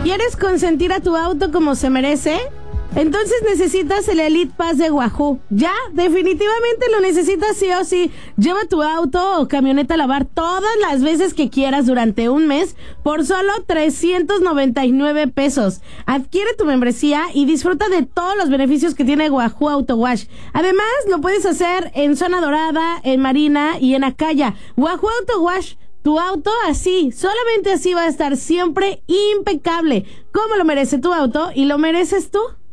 ¿Quieres consentir a tu auto como se merece? Entonces necesitas el Elite Pass de Wahoo. Ya, definitivamente lo necesitas sí o sí. Lleva tu auto o camioneta a lavar todas las veces que quieras durante un mes por solo 399 pesos. Adquiere tu membresía y disfruta de todos los beneficios que tiene Wahoo Auto Wash. Además, lo puedes hacer en Zona Dorada, en Marina y en Acaya. Wahoo Auto Wash. Tu auto así, solamente así va a estar siempre impecable. Como lo merece tu auto y lo mereces tú.